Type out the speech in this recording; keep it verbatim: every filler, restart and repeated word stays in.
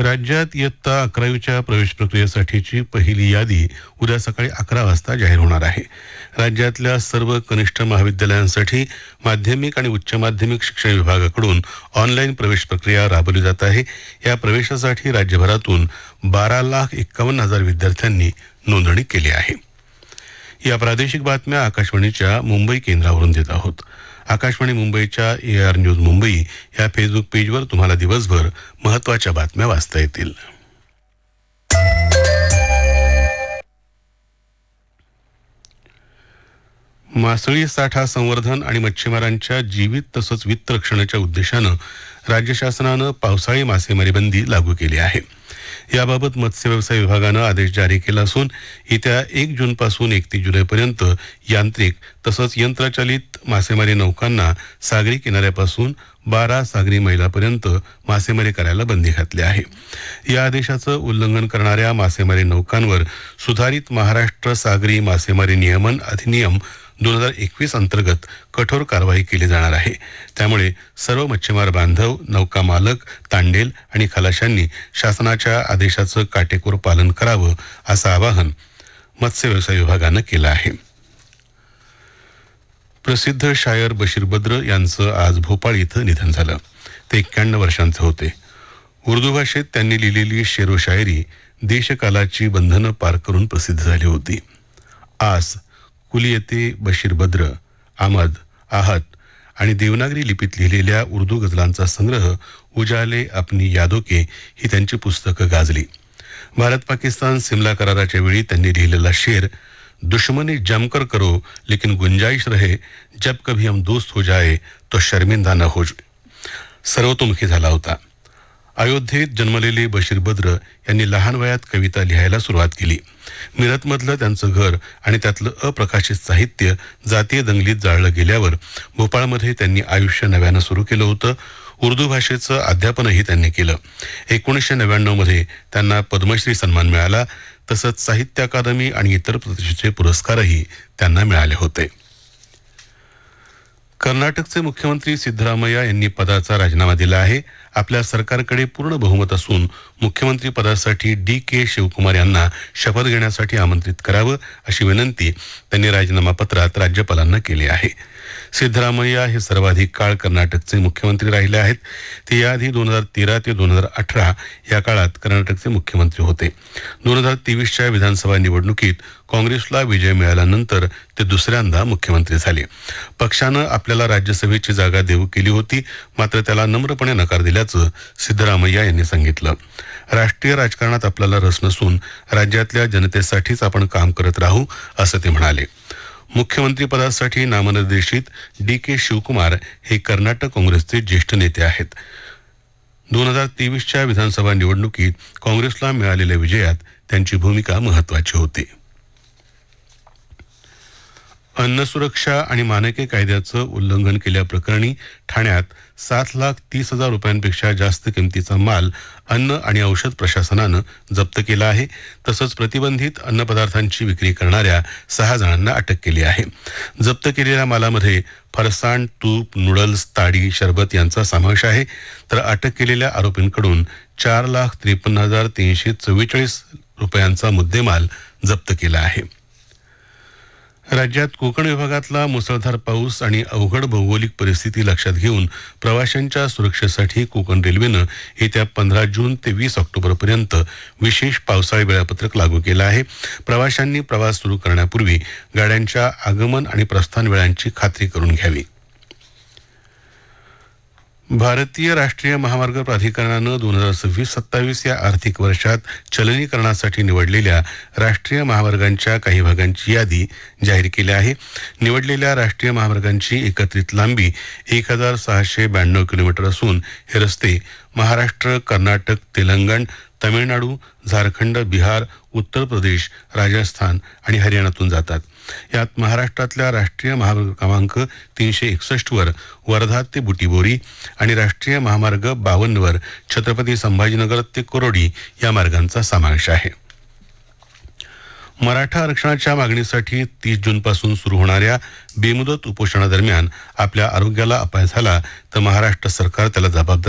राज्यात इयत्ता अकरावीच्या प्रवेश प्रक्रियेसाठीची पहिली यादी उद्या सकाळी अकरा वाजता जाहीर होणार आहे. राज्यातल्या सर्व कनिष्ठ महाविद्यालयांसाठी माध्यमिक आणि उच्च माध्यमिक शिक्षण विभागाकडून ऑनलाईन प्रवेश प्रक्रिया राबवली जात आहे. या प्रवेशासाठी राज्यभरातून बारा लाख एक्कावन्न हजार विद्यार्थ्यांनी नोंदणी केली आहे. या प्रादेशिक बातम्या आकाशवाणीच्या मुंबई केंद्रावरून देत आहोत. आकाशवाणी मुंबईच्या ए आर न्यूज मुंबई या फेसबुक पेजवर तुम्हाला दिवसभर महत्त्वाच्या बातम्या वाचता येतील. मासळी साठा संवर्धन आणि मच्छीमारांच्या जीवित तसंच वित्त रक्षणाच्या उद्देशानं राज्य शासनानं पावसाळी मासेमारी बंदी लागू केली आहे. याबाबत मत्स्य व्यवसाय विभागानं आदेश जारी केला असून येत्या एक जून पासून एकतीस जुलैपर्यंत यांत्रिक तसंच यंत्रचालित मासेमारी नौकांना सागरी किनाऱ्यापासून बारा सागरी मैलापर्यंत मासेमारी करायला बंदी घातली आहे. या आदेशाचं उल्लंघन करणाऱ्या मासेमारी नौकांवर सुधारित महाराष्ट्र सागरी मासेमारी नियमन अधिनियम दोन हजार एकवीस अंतर्गत कठोर कारवाई केली जाणार आहे. त्यामुळे सर्व मच्छीमार बांधव, नौका मालक, तांडेल आणि खलाशांनी शासनाच्या आदेशाचं काटेकोर पालन करावं असं आवाहन मत्स्य व्यवसाय विभागानं केलं आहे. प्रसिद्ध शायर बशीर बद्र यांचं आज भोपाळ इथं निधन झालं. ते एक्क्याण्णव वर्षांचे होते. उर्दू भाषेत त्यांनी लिहिलेली शेरो शायरी देशकालाची बंधनं पार करून प्रसिद्ध झाली होती. आज कुलियते बशीर बद्र, आमद, आहत आणि देवनागरी लिपीत लिहिलेल्या उर्दू गझलांचा संग्रह उजाले अपनी यादों के ही त्यांची पुस्तकं गाजली. भारत पाकिस्तान सिमला कराराच्या वेळी त्यांनी लिहिलेला शेर दुश्मनी जमकर करो लेकिन गुंजाइश रहे जब कभी हम दोस्त हो जाए तो शर्मिंदा न हो सर्वतोमुखी झाला होता. अयोध्येत जन्मलेले बशीर बद्र यांनी लहान वयात कविता लिहायला सुरुवात केली. मिरतमधलं त्यांचं घर आणि त्यातलं अप्रकाशित साहित्य जातीय दंगलीत जाळलं गेल्यावर भोपाळमध्ये त्यांनी आयुष्य नव्यानं सुरू केलं होतं. उर्दू भाषेचं अध्यापनही त्यांनी केलं. एकोणीसशे नव्याण्णव मध्ये त्यांना पद्मश्री सन्मान मिळाला. तसंच साहित्य अकादमी आणि इतर प्रतिष्ठेचे पुरस्कारही त्यांना मिळाले होते. कर्नाटकचे मुख्यमंत्री सिद्धरामय्या यांनी पदाचा राजीनामा दिला आहे. आपल्या सरकारकडे पूर्ण बहुमत असून मुख्यमंत्री पदासाठी डी के शिवकुमार यांना शपथ घेण्यासाठी आमंत्रित करावं अशी विनंती त्यांनी राजीनामा पत्रात राज्यपालांना केली आहे. सिद्धरामय्या हे सर्वाधिक काळ कर्नाटकचे मुख्यमंत्री राहिले आहेत. ते याआधी दोन हजार तेरा ते दोन हजार अठरा या काळात कर्नाटकचे मुख्यमंत्री होते. दोन हजार तेवीसच्या विधानसभा निवडणुकीत काँग्रेसला विजय मिळाल्यानंतर ते दुसऱ्यांदा मुख्यमंत्री झाले. पक्षानं आपल्याला राज्यसभेची जागा देऊ केली होती, मात्र त्याला नम्रपणे नकार दिल्याचं सिद्धरामय्या यांनी सांगितलं. राष्ट्रीय राजकारणात आपल्याला रस नसून राज्यातल्या जनतेसाठीच आपण काम करत राहू असं ते म्हणाले. मुख्यमंत्री पदासाठी नामनिर्देशित डी के शिवकुमार हे कर्नाटक काँग्रेसचे ज्येष्ठ नेते आहेत. दोन हजार तेवीसच्या विधानसभा निवडणुकीत काँग्रेसला मिळालेल्या विजयात त्यांची भूमिका महत्वाची होती. अन्न सुरक्षा आणि मानके कायद्याचं उल्लंघन केल्याप्रकरणी ठाण्यात सात लाख तीस हजार रुपयांपेक्षा जास्त किमतीचा माल अन्न आणि औषध प्रशासनानं जप्त केला आहे. तसंच प्रतिबंधित अन्नपदार्थांची विक्री करणाऱ्या सहा जणांना अटक केली आहे. जप्त केलेल्या मालामध्ये फरसाण, तूप, नूडल्स, ताडी, शरबत यांचा समावेश आहे. तर अटक केलेल्या आरोपींकडून चार लाख त्रेपन्न हजार तीनशे चव्वेचाळीस रुपयांचा मुद्देमाल जप्त केला आहे. राज्यात कोकण विभागातला मुसळधार पाऊस आणि अवघड भौगोलिक परिस्थिती लक्षात घेऊन प्रवाशांच्या सुरक्षेसाठी कोकण रेल्वेनं येत्या पंधरा जून ते वीस ऑक्टोबरपर्यंत विशेष पावसाळी वेळापत्रक लागू केलं आहे. प्रवाशांनी प्रवास सुरू करण्यापूर्वी गाड्यांच्या आगमन आणि प्रस्थान वेळांची खात्री करून घ्यावी. भारतीय राष्ट्रीय महामार्ग प्राधिकरणानं दोन हजार सव्वीस सत्तावीस या आर्थिक वर्षात चलनीकरणासाठी निवडलेल्या राष्ट्रीय महामार्गांच्या काही भागांची यादी जाहीर केली आहे. निवडलेल्या राष्ट्रीय महामार्गांची एकत्रित लांबी एक हजार सहाशे ब्याण्णव किलोमीटर असून हे रस्ते महाराष्ट्र, कर्नाटक, तेलंगण, तमिळनाडू, झारखंड, बिहार, उत्तर प्रदेश, राजस्थान आणि हरियाणातून जातात. यात महाराष्ट्रातल्या राष्ट्रीय महामार्ग क्रमांक तीनशे एकसष्ट वर वर्धा ते बुटीबोरी आणि राष्ट्रीय महामार्ग बावन्न वर छत्रपती संभाजीनगर ते कोरोडी या मार्गांचा समावेश आहे. मराठा आरक्षणाच्या मागणीसाठी तीस जूनपासून सुरू होणाऱ्या बेमुदत उपोषणादरम्यान आपल्या आरोग्याला अपाय झाला तर महाराष्ट्र सरकार त्याला जबाबदार